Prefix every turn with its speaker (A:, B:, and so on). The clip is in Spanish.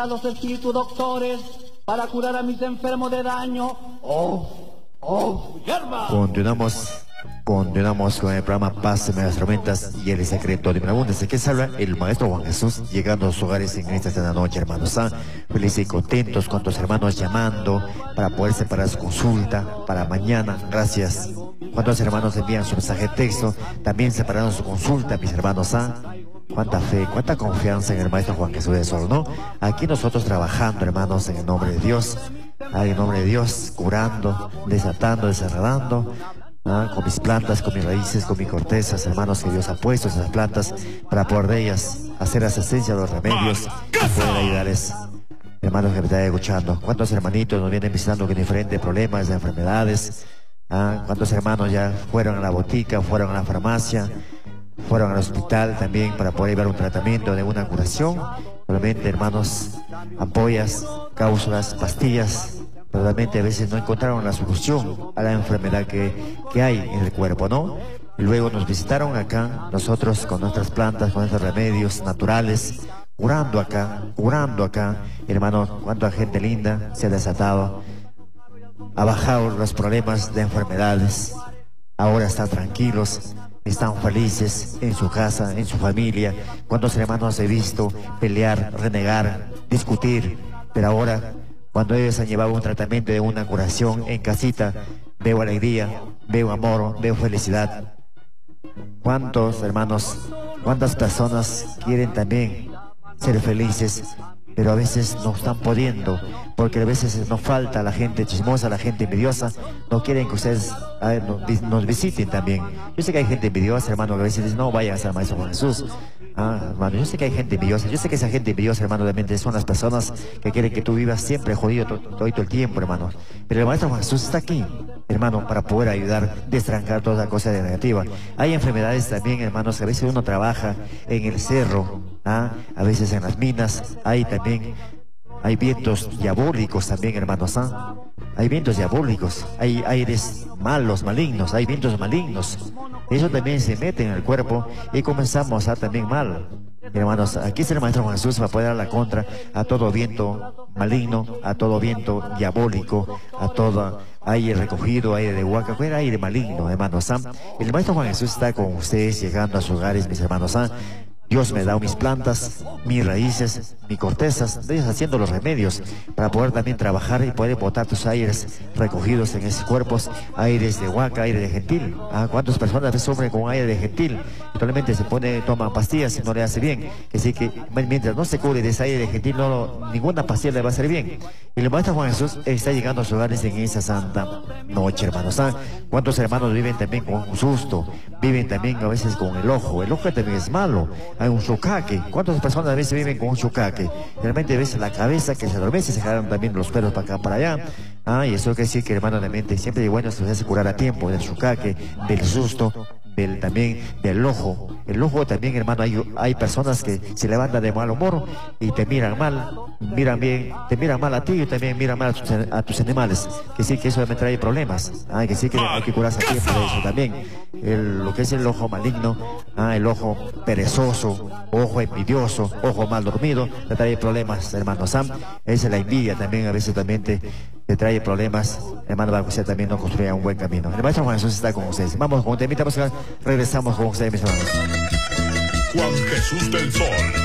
A: a los espíritus doctores para curar a mis enfermos de daño. Hierba.
B: Continuamos con el programa Paz de las Tormentas y el secreto de mi abundancia, que salva el Maestro Juan Jesús, llegando a sus hogares en esta noche, hermanos. Felices y contentos, cuantos hermanos llamando para poder separar su consulta para mañana. Gracias. Cuántos hermanos envían su mensaje de texto, también separaron su consulta, mis hermanos. Cuánta fe, cuánta confianza en el Maestro Juan Jesús de Sol, ¿no? Aquí nosotros trabajando, hermanos, en el nombre de Dios. En nombre de Dios, curando, desatando, desenredando. Con mis plantas, con mis raíces, con mis cortezas, hermanos, que Dios ha puesto esas plantas para poder de ellas hacer asistencia a los remedios y poder ayudarles. Hermanos que me están escuchando, cuántos hermanitos nos vienen visitando con diferentes problemas, de enfermedades. Cuántos hermanos ya fueron a la botica, fueron a la farmacia, fueron al hospital también para poder llevar un tratamiento de una curación. Realmente, hermanos, ampollas, cápsulas, pastillas. Pero realmente a veces no encontraron la solución a la enfermedad que hay en el cuerpo, ¿no? Y luego nos visitaron acá, nosotros con nuestras plantas, con nuestros remedios naturales, curando acá, hermanos, cuánta gente linda se ha desatado, ha bajado los problemas de enfermedades, ahora están tranquilos, están felices en su casa, en su familia. Cuántos hermanos he visto pelear, renegar, discutir, pero ahora, cuando ellos han llevado un tratamiento de una curación en casita, veo alegría, veo amor, veo felicidad. ¿Cuántos hermanos, cuántas personas quieren también ser felices, pero a veces no están pudiendo, porque a veces nos falta la gente chismosa, la gente envidiosa, no quieren que ustedes nos visiten también? Yo sé que hay gente envidiosa, hermano, que a veces dicen, no vayas al Maestro Juan Jesús. Hermano, yo sé que hay gente envidiosa, yo sé que esa gente envidiosa, hermano, realmente son las personas que quieren que tú vivas siempre jodido todo el tiempo, hermano. Pero el Maestro Juan Jesús está aquí, hermano, para poder ayudar, destrancar toda cosa de negativa. Hay enfermedades también, hermanos, que a veces uno trabaja en el cerro, a veces en las minas, hay vientos diabólicos también, hermanos. Hay vientos diabólicos, hay aires malos, malignos, hay vientos malignos. Eso también se mete en el cuerpo y comenzamos a también mal. Hermanos, aquí está el Maestro Juan Jesús para poder dar la contra a todo viento maligno, a todo viento diabólico, a todo aire recogido, aire de huaca, cualquier aire maligno, hermanos. El Maestro Juan Jesús está con ustedes llegando a sus hogares, mis hermanos. Dios me da mis plantas, mis raíces, mis cortezas, Dios haciendo los remedios para poder también trabajar y poder botar tus aires recogidos en esos cuerpos, aires de huaca, aire de gentil. ¿Cuántas personas a veces sufren con aire de gentil? Actualmente toma pastillas y no le hace bien. Así que mientras no se cure de ese aire de gentil, ninguna pastilla le va a hacer bien. Y el Maestro Juan Jesús está llegando a sus hogares en esa santa noche, hermanos. ¿Cuántos hermanos viven también con un susto? Viven también a veces con el ojo también es malo. Hay un chocaque. ¿Cuántas personas a veces viven con un chocaque? Realmente a veces la cabeza que se adormece, se jalan también los pelos para acá, para allá. Y eso quiere decir que, hermano, realmente siempre es bueno se hace curar a tiempo del chocaque, del susto, también del ojo. El ojo también, hermano, hay personas que se levantan de mal humor y te miran mal, te miran mal a ti y también miran mal a tus animales. Que sí que eso me trae problemas. Que sí que hay que curarse a tiempo de eso también. Lo que es el ojo maligno, el ojo perezoso, ojo envidioso, ojo mal dormido, te trae problemas, hermanos. Esa es la envidia también, a veces también te trae problemas, hermano, para que usted también no construya un buen camino. El Maestro Juan Jesús está con ustedes. Vamos con un temita musical, regresamos con ustedes, mis hermanos.
C: Juan Jesús del Sol.